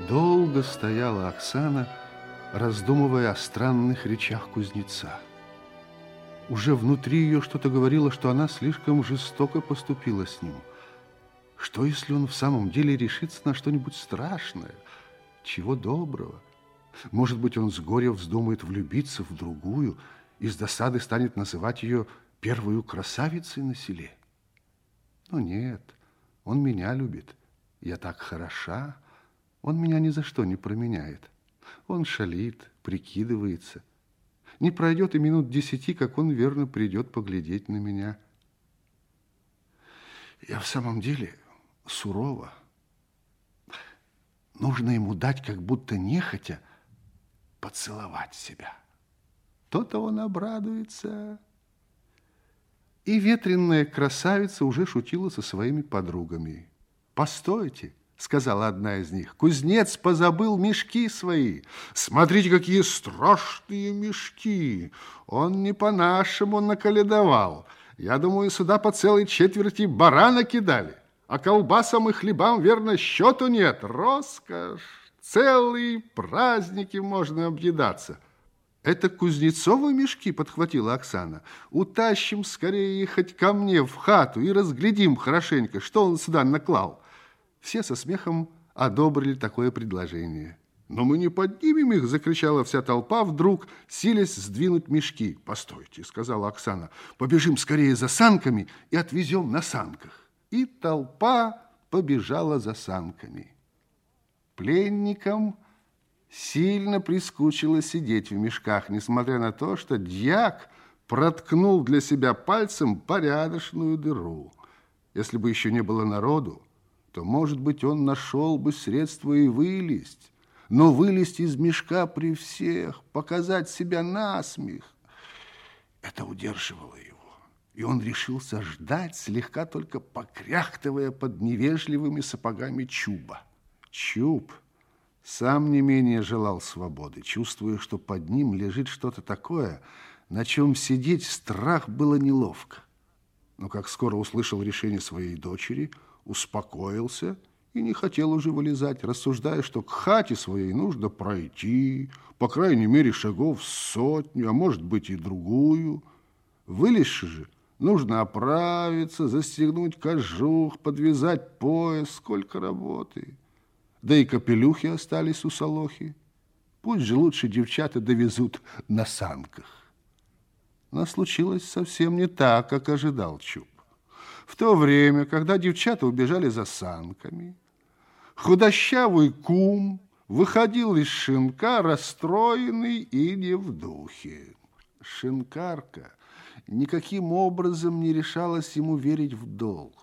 Долго стояла Оксана, раздумывая о странных речах кузнеца. Уже внутри ее что-то говорило, что она слишком жестоко поступила с ним. Что, если он в самом деле решится на что-нибудь страшное? Чего доброго? Может быть, он с горя вздумает влюбиться в другую и с досады станет называть ее первую красавицей на селе? Но нет, он меня любит. Я так хороша. Он меня ни за что не променяет. Он шалит, прикидывается. Не пройдет и минут 10, как он верно придет поглядеть на меня. Я в самом деле сурова. Нужно ему дать, как будто нехотя, поцеловать себя. То-то он обрадуется. И ветреная красавица уже шутила со своими подругами. «Постойте», — сказала одна из них, — «кузнец позабыл мешки свои. Смотрите, какие страшные мешки! Он не по-нашему наколедовал. Я думаю, сюда по целой четверти барана кидали. А колбасам и хлебам, верно, счету нет. Роскошь! Целые праздники можно объедаться». «Это Кузнецовы мешки?» — подхватила Оксана. «Утащим скорее хоть ко мне в хату и разглядим хорошенько, что он сюда наклал». Все со смехом одобрили такое предложение. «Но мы не поднимем их!» — закричала вся толпа, вдруг силясь сдвинуть мешки. «Постойте!» — сказала Оксана. «Побежим скорее за санками и отвезем на санках». И толпа побежала за санками. Пленникам сильно прискучило сидеть в мешках, несмотря на то, что дьяк проткнул для себя пальцем порядочную дыру. Если бы еще не было народу, то, может быть, он нашел бы средства и вылезть. Но вылезть из мешка при всех, показать себя насмех, это удерживало его. И он решился ждать, слегка только покряхтывая под невежливыми сапогами Чуба. Чуб сам не менее желал свободы, чувствуя, что под ним лежит что-то такое, на чем сидеть страх было неловко. Но как скоро услышал решение своей дочери, успокоился и не хотел уже вылезать, рассуждая, что к хате своей нужно пройти, по крайней мере, шагов 100, а может быть и другую. Вылезши же, нужно оправиться, застегнуть кожух, подвязать пояс, сколько работы. Да и капелюхи остались у Солохи. Пусть же лучше девчата довезут на санках. Но случилось совсем не так, как ожидал Чуб. В то время, когда девчата убежали за санками, худощавый кум выходил из шинка, расстроенный и не в духе. Шинкарка никаким образом не решалась ему верить в долг.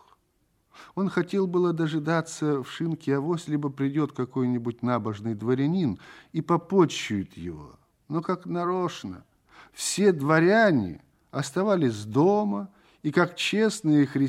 Он хотел было дожидаться в шинке, авось либо придет какой-нибудь набожный дворянин и попотчует его. Но как нарочно все дворяне оставались дома и, как честные христиане,